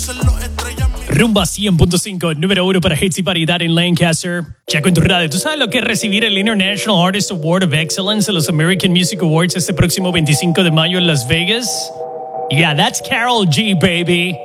Rumba 100.5, número 1 para hits y variedad en Lancaster. Ya con tu radio, ¿tú sabes lo que es recibir el International Artist Award of Excellence en los American Music Awards este próximo 25 de mayo en Las Vegas? Yeah, that's Karol G, baby.